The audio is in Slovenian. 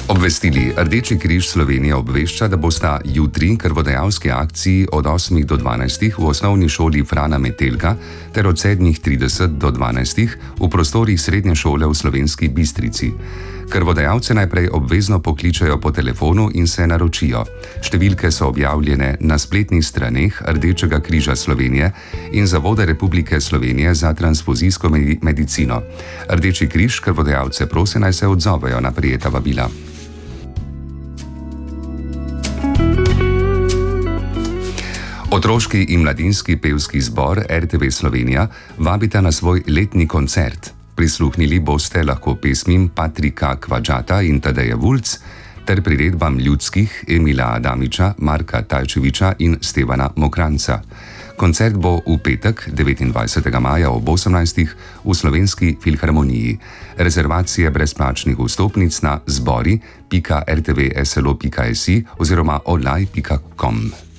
Obvestili. Rdeči križ Slovenije obvešča, da bosta jutri krvodajalski akciji od 8 do 12 v osnovni šoli Frana Metelka ter od 7:30 do 12 v prostorih srednje šole v Slovenski Bistrici. Krvodajalce najprej obvezno pokličejo po telefonu in se naročijo. Številke so objavljene na spletnih straneh Rdečega križa Slovenije in Zavoda Republike Slovenije za transfuzijsko medicino. Rdeči križ krvodajalce prosi, naj se odzovejo na prejeta vabila. Otroški in mladinski pevski zbor RTV Slovenija vabita na svoj letni koncert. Prisluhnili boste lahko pesmim Patrika Kvadžata in Tadeja Vulc ter priredbam ljudskih Emila Adamiča, Marka Tajčeviča in Stevana Mokranca. Koncert bo v petek, 29. maja ob 18. v Slovenski filharmoniji. Rezervacije brezplačnih vstopnic na zbori.rtvslo.si oziroma online.com.